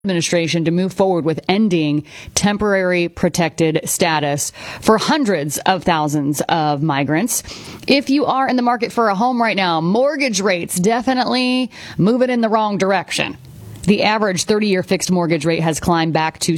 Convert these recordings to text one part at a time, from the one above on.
Administration to move forward with ending temporary protected status for hundreds of thousands of migrants. If you are in the market for a home right now, mortgage rates definitely moving in the wrong direction. The average 30-year fixed mortgage rate has climbed back to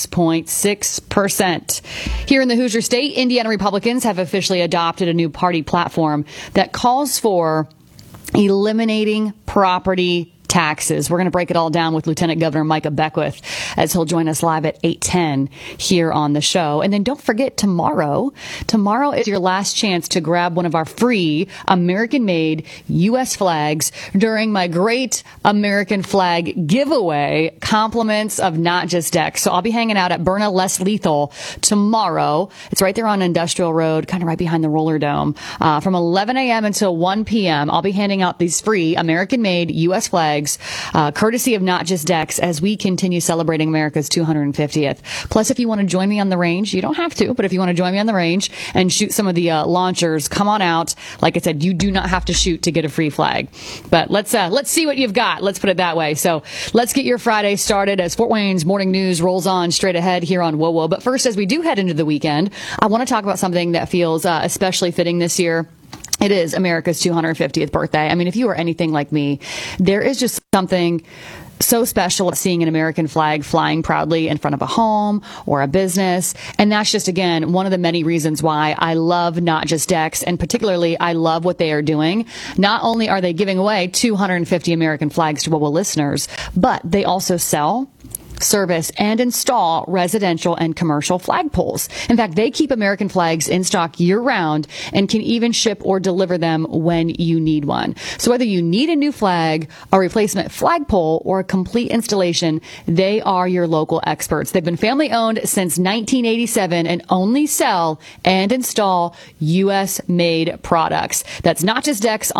6.6%. Here in the Hoosier State, Indiana Republicans have officially adopted a new party platform that calls for eliminating property taxes. We're going to break it all down with Lieutenant Governor Micah Beckwith as he'll join us live at 8:10 here on the show. And then don't forget tomorrow is your last chance to grab one of our free American-made U.S. flags during my great American flag giveaway, compliments of Not Just Decks. So I'll be hanging out at Byrna Less Lethal tomorrow. It's right there on Industrial Road, kind of right behind the Roller Dome. From 11 a.m. until 1 p.m., I'll be handing out these free American-made U.S. flags courtesy of Not Just Decks as we continue celebrating America's 250th. Plus, if you want to join me on the range, you don't have to, but if you want to join me on the range and shoot some of the launchers, come on out. Like I said, you do not have to shoot to get a free flag. But let's see what you've got. Let's put it that way. So let's get your Friday started as Fort Wayne's morning news rolls on straight ahead here on WOWO. But first, as we do head into the weekend, I want to talk about something that feels especially fitting this year. It is America's 250th birthday. I mean, if you are anything like me, there is just something so special about seeing an American flag flying proudly in front of a home or a business. And that's just, again, one of the many reasons why I love Not Just Decks, and particularly I love what they are doing. Not only are they giving away 250 American flags to WOWO listeners, but they also sell, service, and install residential and commercial flagpoles. In fact, they keep American flags in stock year-round and can even ship or deliver them when you need one. So whether you need a new flag, a replacement flagpole, or a complete installation, they are your local experts. They've been family-owned since 1987 and only sell and install U.S.-made products. That's Not Just Decks